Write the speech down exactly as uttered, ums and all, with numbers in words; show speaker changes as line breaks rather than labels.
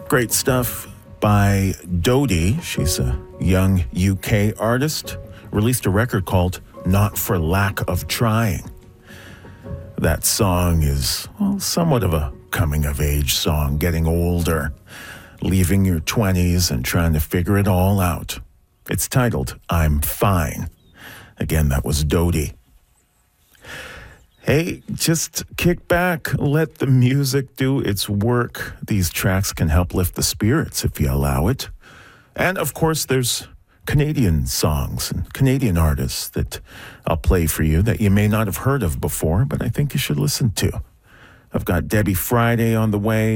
Great stuff by Dodie. She's a young U K artist. Released a record called Not for Lack of Trying. That song is, well, somewhat of a coming-of-age song, getting older, leaving your twenties and trying to figure it all out. It's titled, I'm Fine. Again, that was Dodie. Hey, just kick back, let the music do its work. These tracks can help lift the spirits if you allow it. And, of course, there's Canadian songs and Canadian artists that I'll play for you that you may not have heard of before, but I think you should listen to. I've got Debbie Friday on the way.